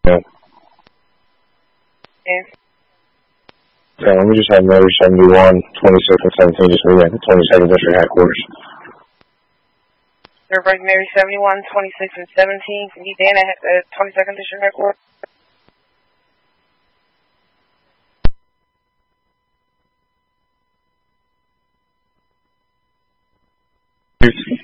Yeah. Yeah. Okay, let me just have Mary 71, 26, and 17 just meet at the 22nd District Headquarters. Everybody, Mary 71, 26, and 17. Can you Dan at the 22nd District Headquarters?